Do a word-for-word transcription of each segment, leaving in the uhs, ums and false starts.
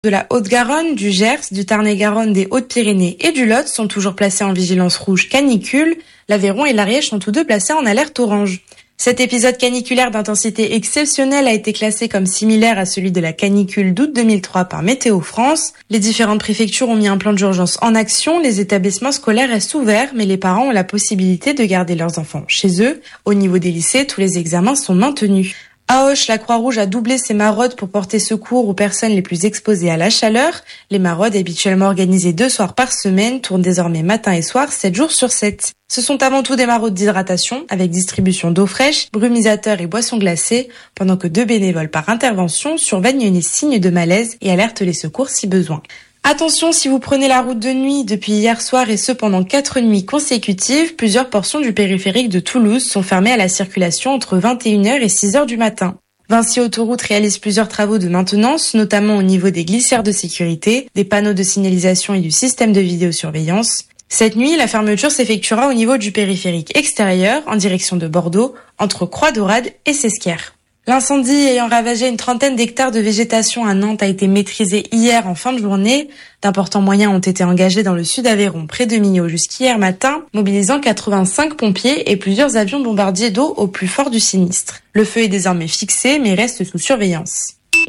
de la Haute-Garonne, du Gers, du Tarn-et-Garonne, des Hautes-Pyrénées et du Lot sont toujours placés en vigilance rouge canicule. L'Aveyron et l'Ariège sont tous deux placés en alerte orange. Cet épisode caniculaire d'intensité exceptionnelle a été classé comme similaire à celui de la canicule d'août deux mille trois par Météo France. Les différentes préfectures ont mis un plan d'urgence en action. Les établissements scolaires restent ouverts, mais les parents ont la possibilité de garder leurs enfants chez eux. Au niveau des lycées, tous les examens sont maintenus. À Auch, la Croix-Rouge a doublé ses maraudes pour porter secours aux personnes les plus exposées à la chaleur. Les maraudes, habituellement organisées deux soirs par semaine, tournent désormais matin et soir, sept jours sur sept. Ce sont avant tout des maraudes d'hydratation, avec distribution d'eau fraîche, brumisateurs et boissons glacées, pendant que deux bénévoles par intervention surveillent les signes de malaise et alertent les secours si besoin. Attention, si vous prenez la route de nuit depuis hier soir et ce pendant quatre nuits consécutives, plusieurs portions du périphérique de Toulouse sont fermées à la circulation entre vingt et une heures et six heures du matin. Vinci Autoroute réalise plusieurs travaux de maintenance, notamment au niveau des glissières de sécurité, des panneaux de signalisation et du système de vidéosurveillance. Cette nuit, la fermeture s'effectuera au niveau du périphérique extérieur, en direction de Bordeaux, entre Croix-Daurade et Sesquières. L'incendie ayant ravagé une trentaine d'hectares de végétation à Nantes a été maîtrisé hier en fin de journée. D'importants moyens ont été engagés dans le sud Aveyron, près de Millau, jusqu'hier matin, mobilisant quatre-vingt-cinq pompiers et plusieurs avions bombardiers d'eau au plus fort du sinistre. Le feu est désormais fixé, mais reste sous surveillance.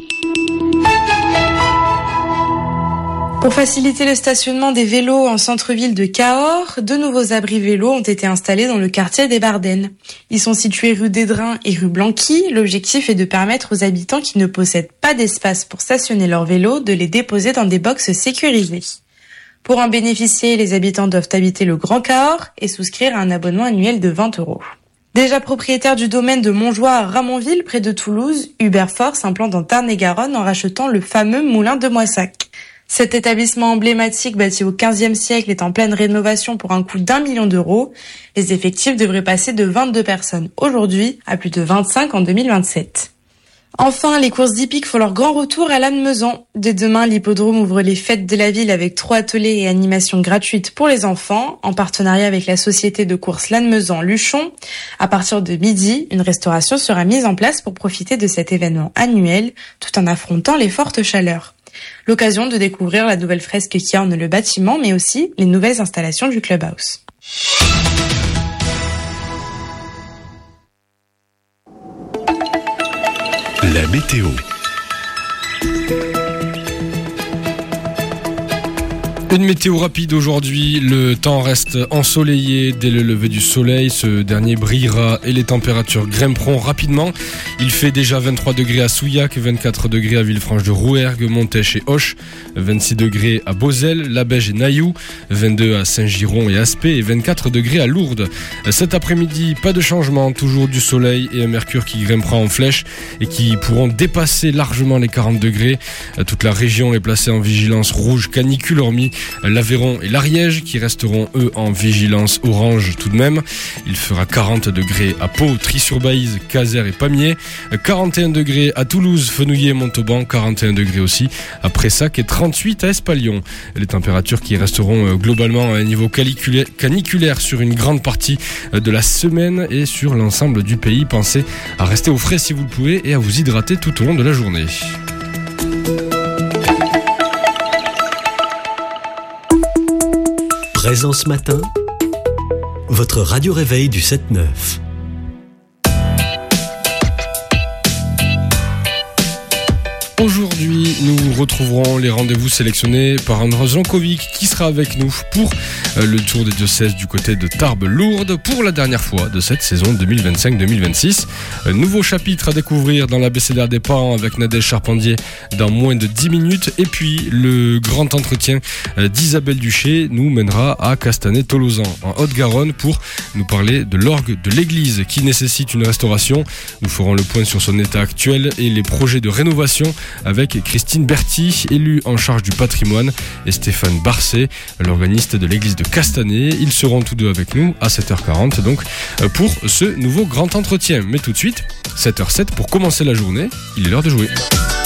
Pour faciliter le stationnement des vélos en centre-ville de Cahors, deux nouveaux abris vélos ont été installés dans le quartier des Bardennes. Ils sont situés rue d'Édrin et rue Blanqui. L'objectif est de permettre aux habitants qui ne possèdent pas d'espace pour stationner leurs vélos de les déposer dans des boxes sécurisées. Pour en bénéficier, les habitants doivent habiter le Grand Cahors et souscrire à un abonnement annuel de vingt euros. Déjà propriétaire du domaine de Montjoie à Ramonville, près de Toulouse, Hubert Fort s'implante dans Tarn-et-Garonne en rachetant le fameux moulin de Moissac. Cet établissement emblématique bâti au quinzième siècle est en pleine rénovation pour un coût d'un million d'euros. Les effectifs devraient passer de vingt-deux personnes aujourd'hui à plus de vingt-cinq en deux mille vingt-sept. Enfin, les courses hippiques font leur grand retour à Lannemezan. Dès demain, l'hippodrome ouvre les fêtes de la ville avec trois ateliers et animations gratuites pour les enfants, en partenariat avec la société de courses Lannemezan-Luchon. À partir de midi, une restauration sera mise en place pour profiter de cet événement annuel, tout en affrontant les fortes chaleurs. L'occasion de découvrir la nouvelle fresque qui orne le bâtiment, mais aussi les nouvelles installations du clubhouse. La météo. Une météo rapide aujourd'hui, le temps reste ensoleillé dès le lever du soleil, ce dernier brillera et les températures grimperont rapidement. Il fait déjà vingt-trois degrés à Souillac, vingt-quatre degrés à Villefranche-de-Rouergue, Montèche et Auch, vingt-six degrés à Beauzelle, Labège et Nailloux, vingt-deux à Saint-Giron et Aspet et vingt-quatre degrés à Lourdes. Cet après-midi, pas de changement, toujours du soleil et un mercure qui grimpera en flèche et qui pourront dépasser largement les quarante degrés. Toute la région est placée en vigilance rouge canicule, hormis l'Aveyron et l'Ariège qui resteront eux en vigilance orange tout de même. Il fera quarante degrés à Pau, Tri-sur-Baïse, Caser et Pamiers, quarante et un degrés à Toulouse, Fenouillet et Montauban, quarante et un degrés aussi à Pressac et trente-huit à Espalion. Les températures qui resteront globalement à un niveau caniculaire sur une grande partie de la semaine et sur l'ensemble du pays. Pensez à rester au frais si vous le pouvez et à vous hydrater tout au long de la journée. Présent ce matin, votre radio réveil du sept neuf. Aujourd'hui, nous retrouverons les rendez-vous sélectionnés par André Jankovic qui sera avec nous pour le tour des diocèses du côté de Tarbes-Lourdes pour la dernière fois de cette saison deux mille vingt-cinq deux mille vingt-six. Un nouveau chapitre à découvrir dans l'abécédaire des parents avec Nadège Charpendier dans moins de dix minutes. Et puis, le grand entretien d'Isabelle Duché nous mènera à Castanet-Tolosan en Haute-Garonne pour nous parler de l'orgue de l'église qui nécessite une restauration. Nous ferons le point sur son état actuel et les projets de rénovation avec Christine Berti, élue en charge du patrimoine, et Stéphane Barcet, l'organiste de l'église de Castanet. Ils seront tous deux avec nous à sept heures quarante donc pour ce nouveau grand entretien. Mais tout de suite, sept heures zéro sept pour commencer la journée, il est l'heure de jouer.